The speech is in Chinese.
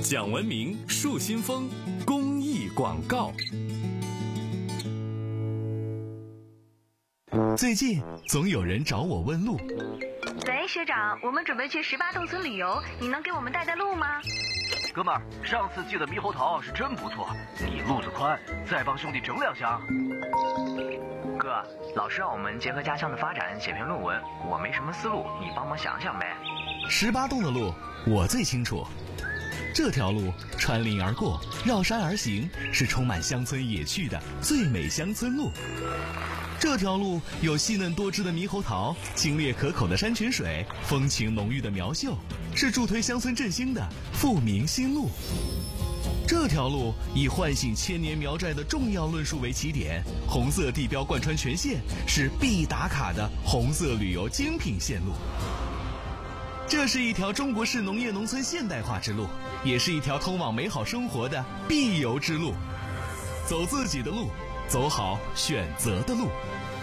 讲文明树新风公益广告。 最近总有人找我问路。 喂，学长，我们准备去18洞村旅游，你能给我们带路吗？ 哥们儿，上次记得猕猴桃是真不错，你路子宽，再帮兄弟整2箱。 哥，老师让我们结合家乡的发展写篇论文，我没什么思路，你帮忙想想呗。 18洞的路我最清楚，这条路穿林而过，绕山而行，是充满乡村野趣的最美乡村路。这条路有细嫩多汁的猕猴桃，清冽可口的山泉水，风情浓郁的苗秀，是助推乡村振兴的富民新路。这条路以唤醒千年苗寨的重要论述为起点，红色地标贯穿全线，是必打卡的红色旅游精品线路。这是一条中国式农业农村现代化之路，也是一条通往美好生活的必游之路。走自己的路，走好选择的路。